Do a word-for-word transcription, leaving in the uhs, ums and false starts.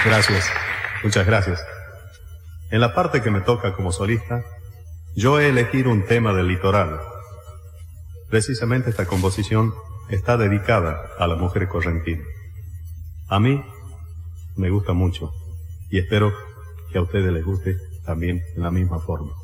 Gracias, muchas gracias. En la parte que me toca como solista, yo he elegido un tema del litoral. Precisamente esta composición está dedicada a la mujer correntina. A mí me gusta mucho y espero que a ustedes les guste también de la misma forma.